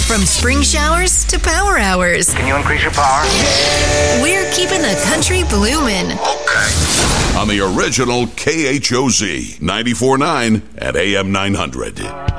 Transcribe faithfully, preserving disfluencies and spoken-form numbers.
From spring showers to power hours. Can you increase your power? We're keeping the country bloomin'. Okay. On the original K H O Z ninety-four point nine at A M nine hundred.